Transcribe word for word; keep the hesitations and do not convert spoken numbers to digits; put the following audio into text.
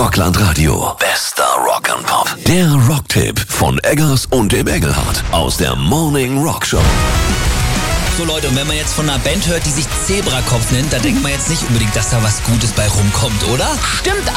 Rockland Radio. Bester Rock and Pop. Der Rocktipp von Eggers und dem Engelhardt aus der Morning Rock Show. So Leute, und wenn man jetzt von einer Band hört, die sich Zebrakopf nennt, da denkt man jetzt nicht unbedingt, dass da was Gutes bei rumkommt, oder? Stimmt